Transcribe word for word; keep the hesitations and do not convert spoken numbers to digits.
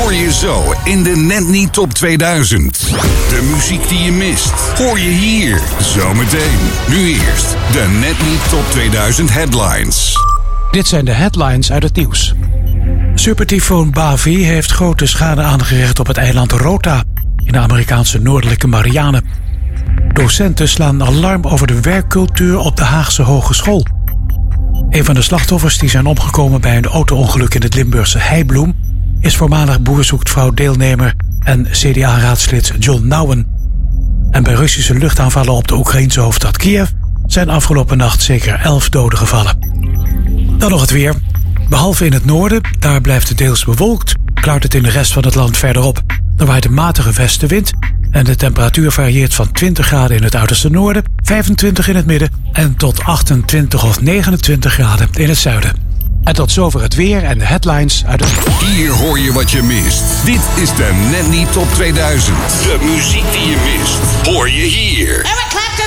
hoor je zo in de Net Niet Top tweeduizend. De muziek die je mist, hoor je hier zometeen. Nu eerst de Net Niet Top tweeduizend headlines. Dit zijn de headlines uit het nieuws. Supertyfoon Bavi heeft grote schade aangericht op het eiland Rota in de Amerikaanse noordelijke Marianen. Docenten slaan alarm over de werkcultuur op de Haagse Hogeschool. Een van de slachtoffers die zijn omgekomen bij een auto-ongeluk in het Limburgse Heibloem is voormalig Boer-zoekt-vrouw-deelnemer en C D A-raadslid John Nouwen. En bij Russische luchtaanvallen op de Oekraïense hoofdstad Kiev zijn afgelopen nacht zeker elf doden gevallen. Dan nog het weer. Behalve in het noorden, daar blijft het deels bewolkt, klaart het in de rest van het land verderop. Er waait een matige westenwind en de temperatuur varieert van twintig graden in het uiterste noorden, vijfentwintig in het midden en tot achtentwintig of negenentwintig graden in het zuiden. En tot zover het weer en de headlines uit het... Hier hoor je wat je mist. Dit is de Net Niet Top tweeduizend. De muziek die je mist, hoor je hier. Eric Clapton!